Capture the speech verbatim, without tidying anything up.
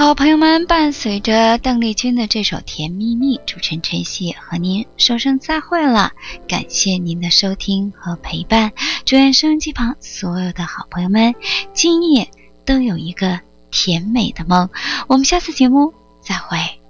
好朋友们，伴随着邓丽君的这首《甜蜜蜜》，主持人晨曦和您说声再会了。感谢您的收听和陪伴，祝愿收音机旁所有的好朋友们今夜都有一个甜美的梦。我们下次节目再会。